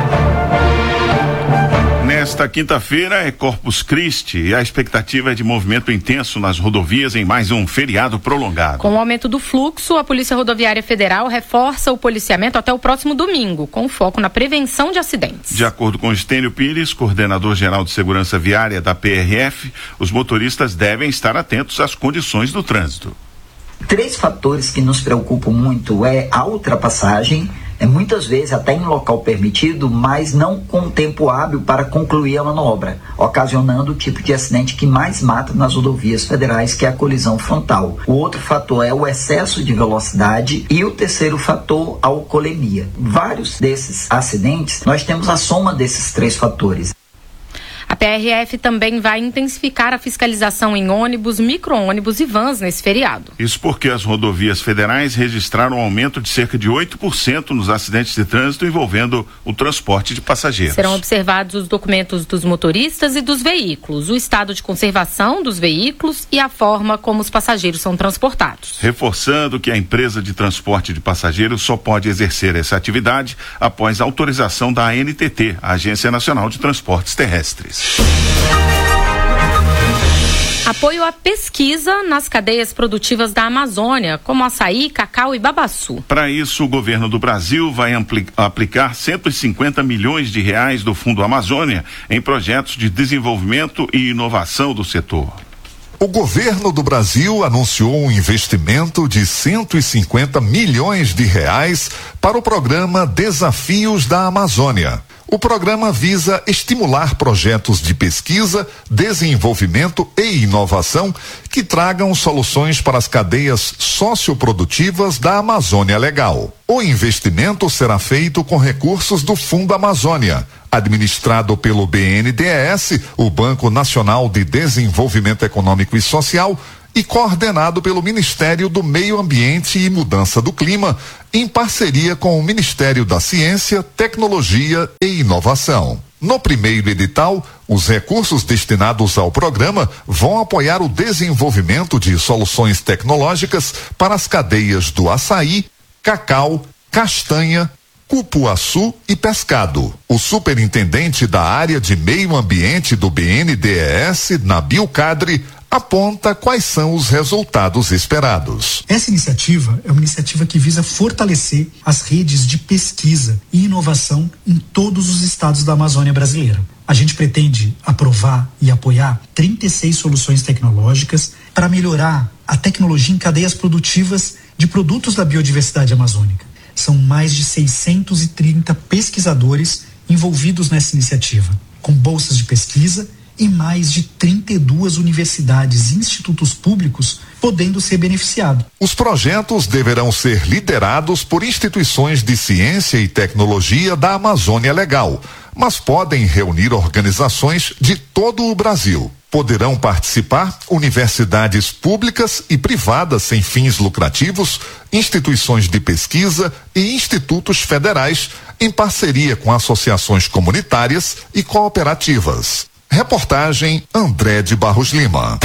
Nesta quinta-feira é Corpus Christi e a expectativa é de movimento intenso nas rodovias em mais um feriado prolongado. Com o aumento do fluxo, a Polícia Rodoviária Federal reforça o policiamento até o próximo domingo, com foco na prevenção de acidentes. De acordo com Estênio Pires, coordenador-geral de segurança viária da P R F, os motoristas devem estar atentos às condições do trânsito. Três fatores que nos preocupam muito é a ultrapassagem, é, muitas vezes até em local permitido, mas não com tempo hábil para concluir a manobra, ocasionando o tipo de acidente que mais mata nas rodovias federais, que é a colisão frontal. O outro fator é o excesso de velocidade e o terceiro fator, a alcoolemia. Vários desses acidentes, nós temos a soma desses três fatores. A P R F também vai intensificar a fiscalização em ônibus, micro-ônibus e vans nesse feriado. Isso porque as rodovias federais registraram um aumento de cerca de oito por cento nos acidentes de trânsito envolvendo o transporte de passageiros. Serão observados os documentos dos motoristas e dos veículos, o estado de conservação dos veículos e a forma como os passageiros são transportados. Reforçando que a empresa de transporte de passageiros só pode exercer essa atividade após autorização da A N T T, a Agência Nacional de Transportes Terrestres. Apoio à pesquisa nas cadeias produtivas da Amazônia, como açaí, cacau e babaçu. Para isso, o governo do Brasil vai ampli- aplicar cento e cinquenta milhões de reais do Fundo Amazônia em projetos de desenvolvimento e inovação do setor. O governo do Brasil anunciou um investimento de cento e cinquenta milhões de reais para o programa Desafios da Amazônia. O programa visa estimular projetos de pesquisa, desenvolvimento e inovação que tragam soluções para as cadeias socioprodutivas da Amazônia Legal. O investimento será feito com recursos do Fundo Amazônia, administrado pelo B N D E S, o Banco Nacional de Desenvolvimento Econômico e Social, e coordenado pelo Ministério do Meio Ambiente e Mudança do Clima, em parceria com o Ministério da Ciência, Tecnologia e Inovação. No primeiro edital, os recursos destinados ao programa vão apoiar o desenvolvimento de soluções tecnológicas para as cadeias do açaí, cacau, castanha, cupuaçu e pescado. O superintendente da área de meio ambiente do B N D E S, Nabil Kadri, aponta quais são os resultados esperados. Essa iniciativa é uma iniciativa que visa fortalecer as redes de pesquisa e inovação em todos os estados da Amazônia brasileira. A gente pretende aprovar e apoiar trinta e seis soluções tecnológicas para melhorar a tecnologia em cadeias produtivas de produtos da biodiversidade amazônica. São mais de seiscentos e trinta pesquisadores envolvidos nessa iniciativa, com bolsas de pesquisa e mais de trinta e duas universidades e institutos públicos podendo ser beneficiados. Os projetos deverão ser liderados por instituições de ciência e tecnologia da Amazônia Legal, mas podem reunir organizações de todo o Brasil. Poderão participar universidades públicas e privadas sem fins lucrativos, instituições de pesquisa e institutos federais, em parceria com associações comunitárias e cooperativas. Reportagem André de Barros Lima.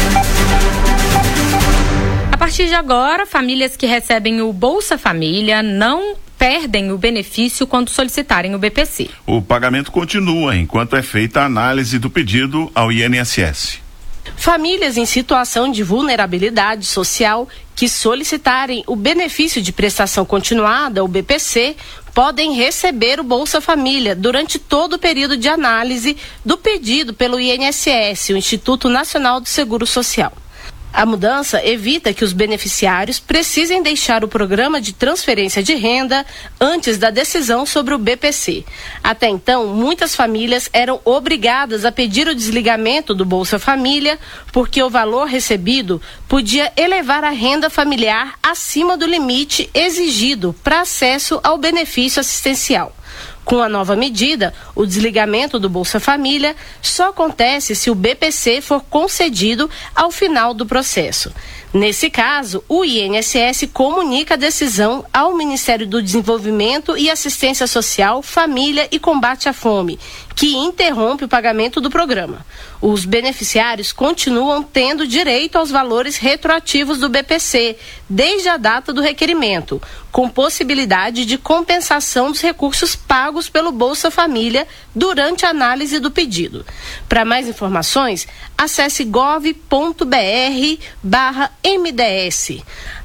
A partir de agora, famílias que recebem o Bolsa Família não perdem o benefício quando solicitarem o B P C. O pagamento continua enquanto é feita a análise do pedido ao I N S S. Famílias em situação de vulnerabilidade social que solicitarem o benefício de prestação continuada, o B P C, podem receber o Bolsa Família durante todo o período de análise do pedido pelo I N S S, o Instituto Nacional do Seguro Social. A mudança evita que os beneficiários precisem deixar o programa de transferência de renda antes da decisão sobre o B P C. Até então, muitas famílias eram obrigadas a pedir o desligamento do Bolsa Família porque o valor recebido podia elevar a renda familiar acima do limite exigido para acesso ao benefício assistencial. Com a nova medida, o desligamento do Bolsa Família só acontece se o B P C for concedido ao final do processo. Nesse caso, o I N S S comunica a decisão ao Ministério do Desenvolvimento e Assistência Social, Família e Combate à Fome, que interrompe o pagamento do programa. Os beneficiários continuam tendo direito aos valores retroativos do B P C, desde a data do requerimento, com possibilidade de compensação dos recursos pagos pelo Bolsa Família durante a análise do pedido. Para mais informações, acesse gov ponto br barra M D S.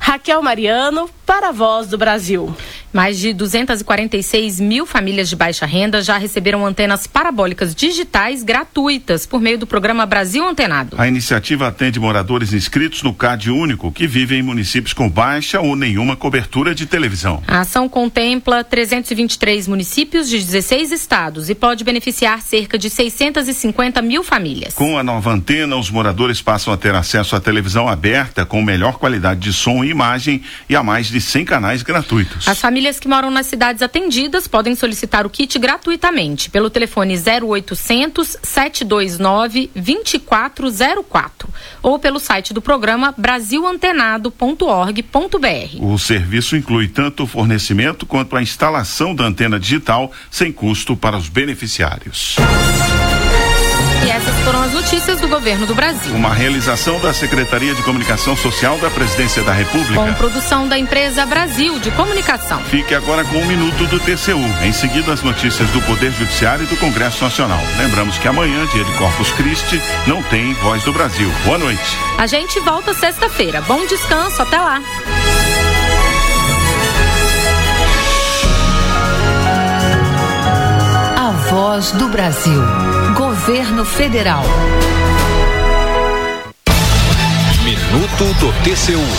Raquel Mariano, para a Voz do Brasil. Mais de duzentas e quarenta e seis mil famílias de baixa renda já receberam antenas parabólicas digitais gratuitas por meio do programa Brasil Antenado. A iniciativa atende moradores inscritos no C A D Único que vivem em municípios com baixa ou nenhuma cobertura de televisão. A ação contempla trezentos e vinte e três municípios de dezesseis estados e pode beneficiar cerca de seiscentas e cinquenta mil famílias. Com a nova antena, os moradores passam a ter acesso à televisão aberta com melhor qualidade de som e imagem e a mais de cem canais gratuitos. As famílias que moram nas cidades atendidas podem solicitar o kit gratuitamente pelo telefone zero oitocentos, sete dois nove, dois quatro zero quatro ou pelo site do programa brasil antenado ponto org ponto br. O serviço inclui tanto o fornecimento quanto a instalação da antena digital sem custo para os beneficiários. E essas foram as notícias do Governo do Brasil. Uma realização da Secretaria de Comunicação Social da Presidência da República. Com produção da empresa Brasil de Comunicação. Fique agora com um minuto do T C U. Em seguida, as notícias do Poder Judiciário e do Congresso Nacional. Lembramos que amanhã, dia de Corpus Christi, não tem Voz do Brasil. Boa noite. A gente volta sexta-feira. Bom descanso. Até lá. A Voz do Brasil. Governo Federal. Minuto do T C U.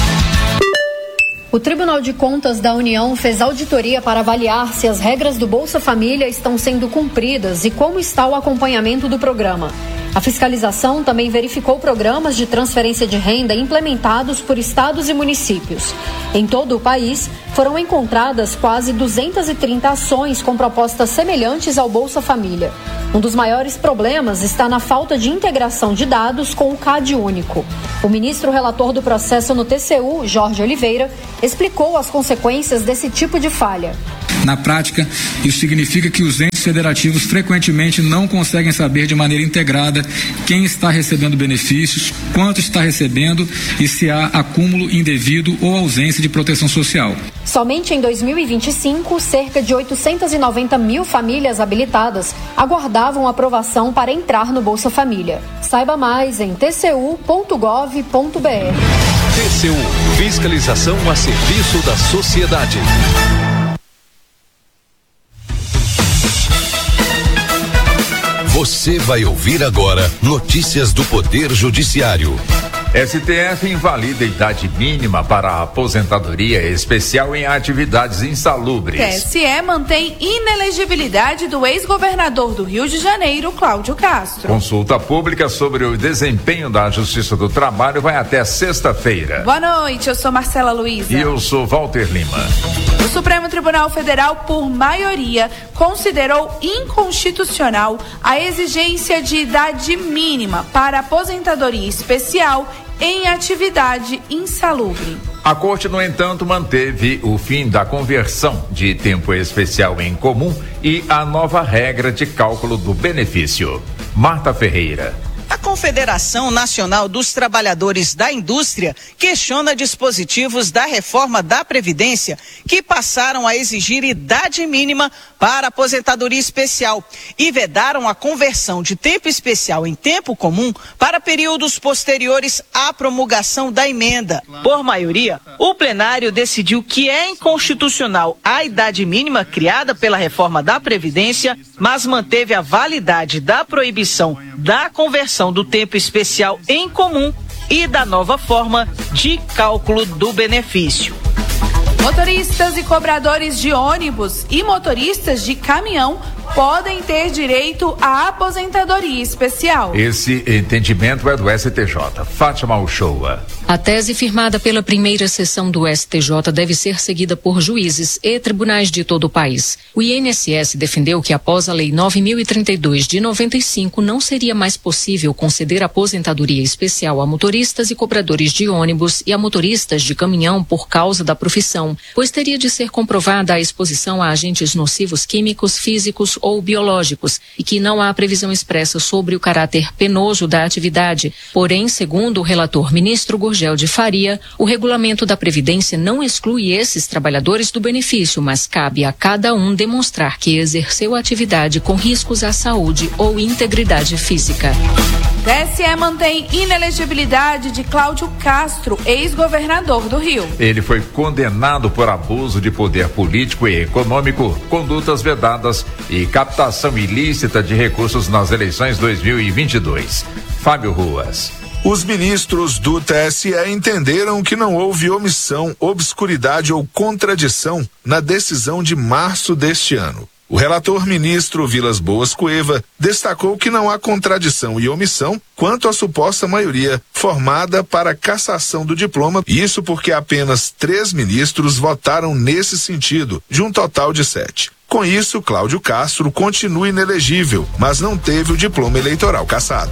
O Tribunal de Contas da União fez auditoria para avaliar se as regras do Bolsa Família estão sendo cumpridas e como está o acompanhamento do programa. A fiscalização também verificou programas de transferência de renda implementados por estados e municípios. Em todo o país, foram encontradas quase duzentas e trinta ações com propostas semelhantes ao Bolsa Família. Um dos maiores problemas está na falta de integração de dados com o C A D Único. O ministro relator do processo no T C U, Jorge Oliveira, explicou as consequências desse tipo de falha. Na prática, isso significa que os entes federativos frequentemente não conseguem saber de maneira integrada quem está recebendo benefícios, quanto está recebendo e se há acúmulo indevido ou ausência de proteção social. Somente em dois mil e vinte e cinco, cerca de oitocentas e noventa mil famílias habilitadas aguardavam aprovação para entrar no Bolsa Família. Saiba mais em t c u ponto gov ponto b r. T C U, fiscalização a serviço da sociedade. Você vai ouvir agora notícias do Poder Judiciário. S T F invalida a idade mínima para a aposentadoria especial em atividades insalubres. T S E mantém inelegibilidade do ex-governador do Rio de Janeiro, Cláudio Castro. Consulta pública sobre o desempenho da Justiça do Trabalho vai até sexta-feira. Boa noite, eu sou Marcela Luiza. E eu sou Walter Lima. O Supremo Tribunal Federal, por maioria, considerou inconstitucional a exigência de idade mínima para aposentadoria especial em atividade insalubre. A Corte, no entanto, manteve o fim da conversão de tempo especial em comum e a nova regra de cálculo do benefício. Marta Ferreira. A Confederação Nacional dos Trabalhadores da Indústria questiona dispositivos da reforma da Previdência que passaram a exigir idade mínima para aposentadoria especial e vedaram a conversão de tempo especial em tempo comum para períodos posteriores à promulgação da emenda. Por maioria, o plenário decidiu que é inconstitucional a idade mínima criada pela reforma da Previdência, mas manteve a validade da proibição da conversão do tempo especial em comum e da nova forma de cálculo do benefício. Motoristas e cobradores de ônibus e motoristas de caminhão podem ter direito à aposentadoria especial. Esse entendimento é do S T J. Fátima Uchoa. A tese firmada pela primeira sessão do S T J deve ser seguida por juízes e tribunais de todo o país. O I N S S defendeu que após a Lei nove mil e trinta e dois de noventa e cinco não seria mais possível conceder aposentadoria especial a motoristas e cobradores de ônibus e a motoristas de caminhão por causa da profissão, pois teria de ser comprovada a exposição a agentes nocivos químicos, físicos ou biológicos e que não há previsão expressa sobre o caráter penoso da atividade. Porém, segundo o relator ministro Gurgel de Faria, o regulamento da Previdência não exclui esses trabalhadores do benefício, mas cabe a cada um demonstrar que exerceu a atividade com riscos à saúde ou integridade física. T S E mantém inelegibilidade de Cláudio Castro, ex-governador do Rio. Ele foi condenado por abuso de poder político e econômico, condutas vedadas e captação ilícita de recursos nas eleições dois mil e vinte e dois. Fábio Ruas. Os ministros do T S E entenderam que não houve omissão, obscuridade ou contradição na decisão de março deste ano. O relator ministro Vilas Boas Cueva destacou que não há contradição e omissão quanto à suposta maioria formada para a cassação do diploma, isso porque apenas três ministros votaram nesse sentido, de um total de sete. Com isso, Cláudio Castro continua inelegível, mas não teve o diploma eleitoral cassado.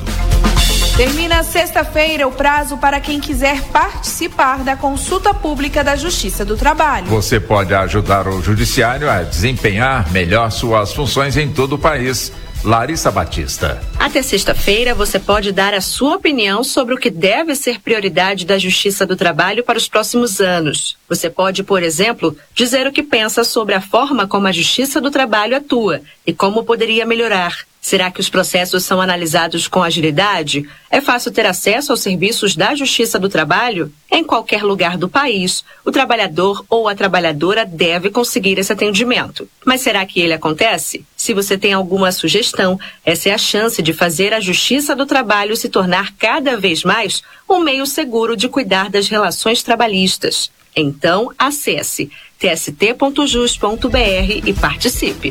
Termina sexta-feira o prazo para quem quiser participar da consulta pública da Justiça do Trabalho. Você pode ajudar o Judiciário a desempenhar melhor suas funções em todo o país. Larissa Batista. Até sexta-feira, você pode dar a sua opinião sobre o que deve ser prioridade da Justiça do Trabalho para os próximos anos. Você pode, por exemplo, dizer o que pensa sobre a forma como a Justiça do Trabalho atua e como poderia melhorar. Será que os processos são analisados com agilidade? É fácil ter acesso aos serviços da Justiça do Trabalho? Em qualquer lugar do país, o trabalhador ou a trabalhadora deve conseguir esse atendimento. Mas será que ele acontece? Se você tem alguma sugestão, essa é a chance de fazer a Justiça do Trabalho se tornar cada vez mais um meio seguro de cuidar das relações trabalhistas. Então, acesse t s t ponto jus ponto b r e participe.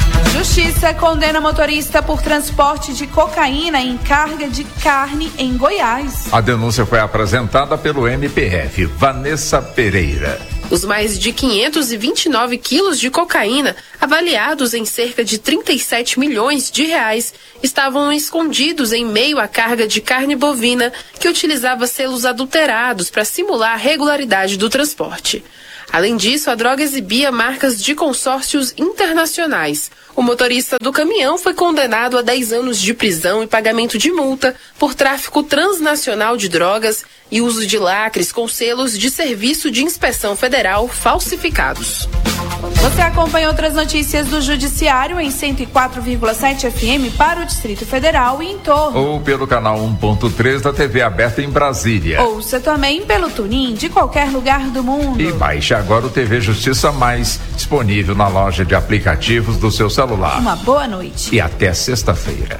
Justiça condena motorista por transporte de cocaína em carga de carne em Goiás. A denúncia foi apresentada pelo M P F. Vanessa Pereira. Os mais de quinhentos e vinte e nove quilos de cocaína, avaliados em cerca de trinta e sete milhões de reais, estavam escondidos em meio à carga de carne bovina que utilizava selos adulterados para simular a regularidade do transporte. Além disso, a droga exibia marcas de consórcios internacionais. O motorista do caminhão foi condenado a dez anos de prisão e pagamento de multa por tráfico transnacional de drogas e uso de lacres com selos de Serviço de Inspeção Federal falsificados. Você acompanha outras notícias do Judiciário em cento e quatro vírgula sete F M para o Distrito Federal e em torno. Ou pelo canal um ponto três da T V aberta em Brasília. Ouça também pelo TuneIn de qualquer lugar do mundo. E baixe agora o T V Justiça Mais, disponível na loja de aplicativos do seu celular. Uma boa noite. E até sexta-feira.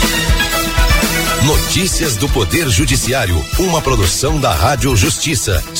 Notícias do Poder Judiciário, uma produção da Rádio Justiça.